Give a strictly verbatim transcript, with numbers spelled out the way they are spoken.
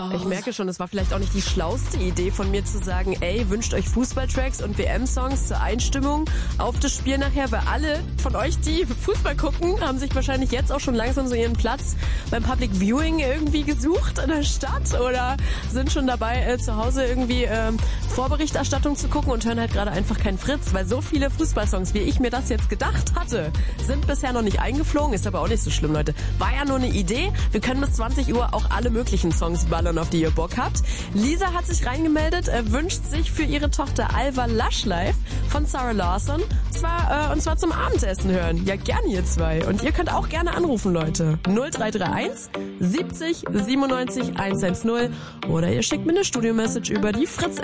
Ich merke schon, es war vielleicht auch nicht die schlauste Idee von mir zu sagen, ey, wünscht euch Fußballtracks und W M-Songs zur Einstimmung auf das Spiel nachher, weil alle von euch, die Fußball gucken, haben sich wahrscheinlich jetzt auch schon langsam so ihren Platz beim Public Viewing irgendwie gesucht in der Stadt oder sind schon dabei, äh, zu Hause irgendwie äh, Vorberichterstattung zu gucken und hören halt gerade einfach kein Fritz, weil so viele Fußballsongs, wie ich mir das jetzt gedacht hatte, sind bisher noch nicht eingeflogen, ist aber auch nicht so schlimm, Leute. War ja nur eine Idee. Wir können bis zwanzig Uhr auch alle möglichen Songs ballern, auf die ihr Bock habt. Lisa hat sich reingemeldet, äh, wünscht sich für ihre Tochter Alva Lush Life von Sarah Lawson. Zwar, äh, und zwar zum Abendessen hören. Ja, gerne ihr zwei. Und ihr könnt auch gerne anrufen, Leute. null drei drei eins siebzig siebenundneunzig hundertzehn oder ihr schickt mir eine Studio-Message über die Fritz